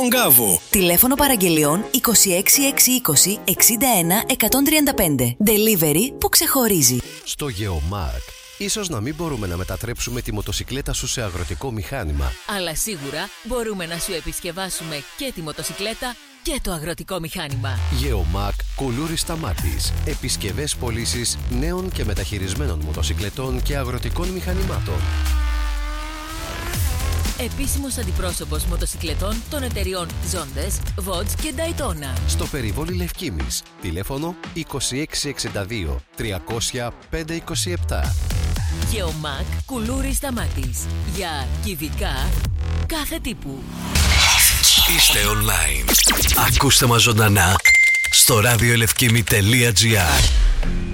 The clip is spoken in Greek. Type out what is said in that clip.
στον Γάβο. Τηλέφωνο παραγγελιών 26620 61 135. Delivery που ξεχωρίζει. Στο Geomark, ίσως να μην μπορούμε να μετατρέψουμε τη μοτοσικλέτα σου σε αγροτικό μηχάνημα. Αλλά σίγουρα μπορούμε να σου επισκευάσουμε και τη μοτοσικλέτα και το αγροτικό μηχάνημα. Geomark Κουλούρης Σταμάτης. Επισκευές πωλήσεις νέων και μεταχειρισμένων μοτοσικλετών και αγροτικών μηχανημάτων. Επίσημος αντιπρόσωπος μοτοσικλετών των εταιριών Zondes, Vodz και Daytona. Στο περιβόλι Λευκήμης. Τηλέφωνο 2662 300 527. Geomark Κουλούρης Σταμάτης. Για κυβικά κάθε τύπου. Είστε online. Ακούστε μας ζωντανά στο radioelefkimi.gr.